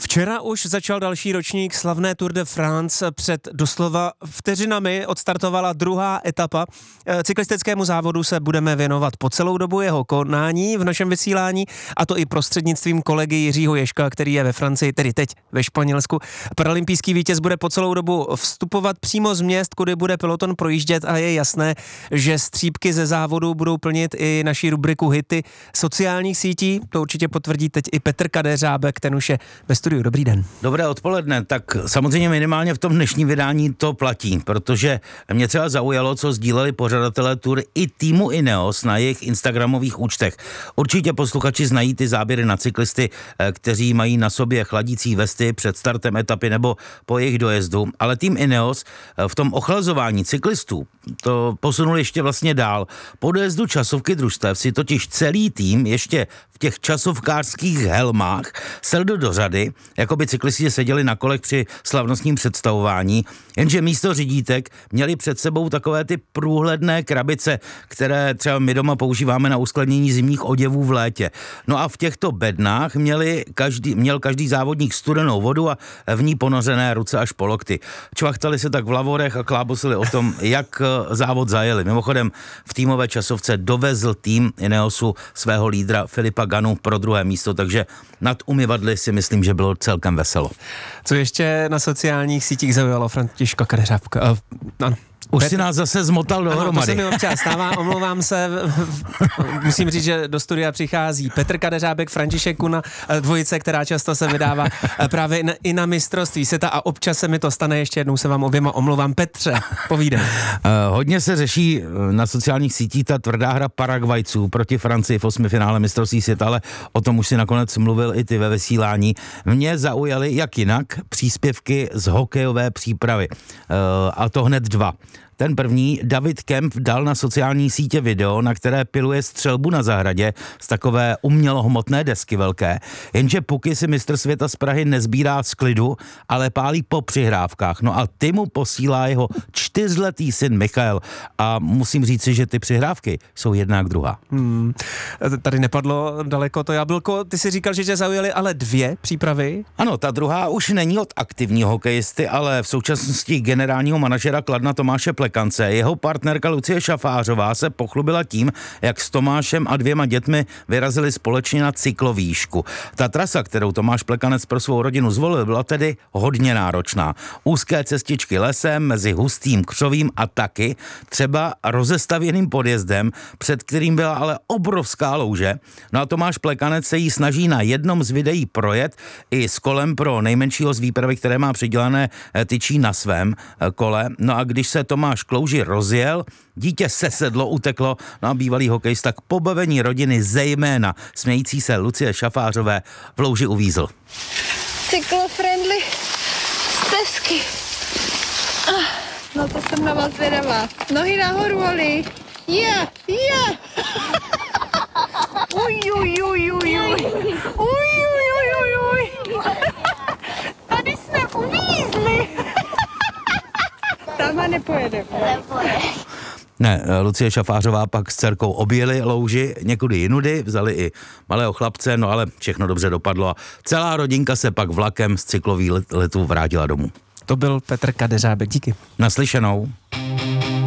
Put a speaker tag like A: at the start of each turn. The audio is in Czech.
A: Včera už začal další ročník slavné Tour de France. Před doslova vteřinami odstartovala druhá etapa. Cyklistickému závodu se budeme věnovat po celou dobu jeho konání v našem vysílání, a to i prostřednictvím kolegy Jiřího Ježka, který je ve Francii, tedy teď ve Španělsku. Paralympijský vítěz bude po celou dobu vstupovat přímo z měst, kudy bude peloton projíždět, a je jasné, že střípky ze závodu budou plnit i naši rubriku Hity sociálních sítí. To určitě potvrdí teď i Petr Kadeřábek, ten už je ve studiu. Dobrý den.
B: Dobré odpoledne. Tak samozřejmě minimálně v tom dnešním vydání to platí, protože mě třeba zaujalo, co sdíleli pořadatelé Tour i týmu Ineos na jejich instagramových účtech. Určitě posluchači znají ty záběry na cyklisty, kteří mají na sobě chladící vesty před startem etapy nebo po jejich dojezdu, ale tým Ineos v tom ochlazování cyklistů to posunul ještě vlastně dál. Po dojezdu časovky družstev si totiž celý tým ještě v těch časovkářských helmách sedl do řady, jako by cyklisti seděli na kolech při slavnostním představování, jenže místo řídítek měli před sebou takové ty průhledné krabice, které třeba my doma používáme na uskladnění zimních oděvů v létě. No a v těchto bednách měl každý závodník studenou vodu a v ní ponořené ruce až po lokty. Čvachtali se tak v lavorech a klábosili o tom, jak závod zajeli. Mimochodem v týmové časovce dovezl tým Ineosu svého lídra Filipa Ganu pro druhé místo, takže nad umyvadly si myslím, že bylo celkem veselo.
A: Co ještě na sociálních sítích zaujalo Františka Kadeřábka? Ano.
B: Už si nás zase zmotal dohromady.
A: Ano, to se mi občas stává, omlouvám se. Musím říct, že do studia přichází Petr Kadeřábek, František Kuna, dvojice, která často se vydává právě i na mistrovství světa, a občas se mi to stane, ještě jednou se vám oběma omlouvám. Petře, povídej.
B: Hodně se řeší na sociálních sítích ta tvrdá hra Paraguajců proti Francii v 8. finále mistrovství světa, ale o tom už si nakonec mluvil i ty ve vysílání. Mě zaujaly, jak jinak, příspěvky z hokejové přípravy. A to hned dva. Ten první, David Kempf, dal na sociální sítě video, na které piluje střelbu na zahradě z takové umělohmotné desky velké, jenže puky si mistr světa z Prahy nezbírá z klidu, ale pálí po přihrávkách. No a ty mu posílá jeho 4letý syn Michael, a musím říci, že ty přihrávky jsou jedna jak druhá.
A: Tady nepadlo daleko to jablko. Ty si říkal, že tě zaujaly ale dvě přípravy?
B: Ano, ta druhá už není od aktivního hokejisty, ale v současnosti generálního manažera Kladna Tomáše Plekance. Jeho partnerka Lucie Šafářová se pochlubila tím, jak s Tomášem a 2 dětmi vyrazili společně na cyklovýšku. Ta trasa, kterou Tomáš Plekanec pro svou rodinu zvolil, byla tedy hodně náročná. Úzké cestičky lesem, mezi hustým křovím a taky třeba rozestavěným podjezdem, před kterým byla ale obrovská louže. No a Tomáš Plekanec se jí snaží na jednom z videí projet i s kolem pro nejmenšího z výpravy, které má přidělané tyčí na svém kole. No a když se Tomáš k louži rozjel, dítě sesedlo, uteklo, no a bývalý hokejista k pobavení rodiny, zejména smějící se Lucie Šafářové, v louži uvízl.
C: Cyklofriendly stezky. No to jsem na vás zvědavá. Nohy nahoru, Oli. Uj. Tady jsme uvízli. Tam nepojede.
B: Ne, Lucie Šafářová pak s dcerkou objeli louži někudy jinudy, vzali i malého chlapce, no ale všechno dobře dopadlo a celá rodinka se pak vlakem z cyklových letů vrátila domů.
A: To byl Petr Kadeřábek, díky.
B: Naslyšenou.